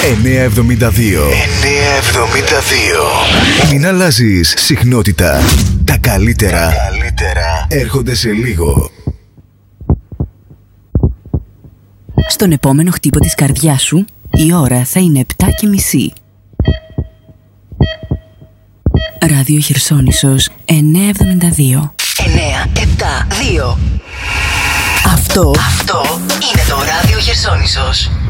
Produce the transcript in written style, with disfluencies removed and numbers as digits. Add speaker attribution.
Speaker 1: 972. Μην αλλάζεις συχνότητα. Τα καλύτερα έρχονται σε λίγο.
Speaker 2: Στον επόμενο χτύπο της καρδιάς σου, η ώρα θα είναι 7:30. Ράδιο Χερσόνησος 972. 972. Αυτό είναι το Ράδιο Χερσόνησος.